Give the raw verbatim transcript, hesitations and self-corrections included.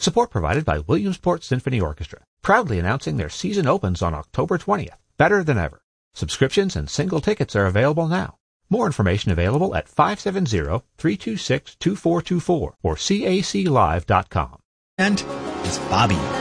Support provided by Williamsport Symphony Orchestra, proudly announcing their season opens on October twentieth, better than ever. Subscriptions and single tickets are available now. More information available at five seven zero, three two six, two four two four or C A C live dot com. And it's Bobby.